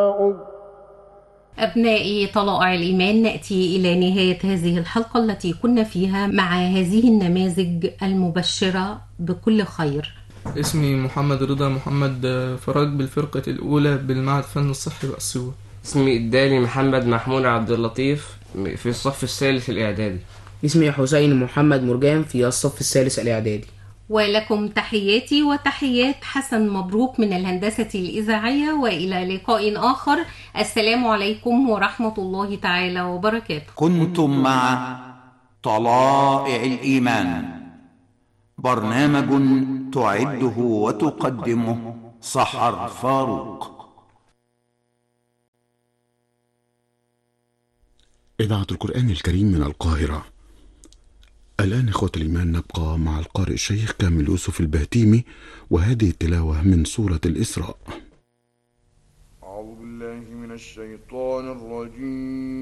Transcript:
أبنائي طلائع الإيمان، نأتي إلى نهاية هذه الحلقة التي كنا فيها مع هذه النماذج المبشرة بكل خير. اسمي محمد رضا محمد فرج بالفرقة الأولى بالمعهد الفن الصحي بأسيوط. اسمي الدالي محمد محمود عبد اللطيف في الصف الثالث الإعدادي. اسمي حسين محمد مرجان في الصف الثالث الإعدادي. ولكم تحياتي وتحيات حسن مبروك من الهندسة الإذاعية، وإلى لقاء آخر. السلام عليكم ورحمة الله تعالى وبركاته. كنتم مع طلائع الإيمان، برنامج تعده وتقدمه سحر فاروق. إذاعة القرآن الكريم من القاهرة. الآن إخوة الإيمان نبقى مع القارئ الشيخ كامل يوسف البهتيمي، وهذه التلاوة من سورة الإسراء. أعوذ بالله من الشيطان الرجيم.